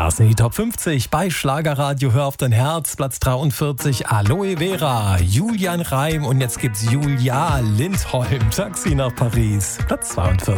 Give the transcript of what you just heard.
Starts in die Top 50 bei Schlagerradio Hör auf dein Herz, Platz 43 Aloe Vera, Julian Reim und jetzt gibt's Julia Lindholm, Taxi nach Paris, Platz 42.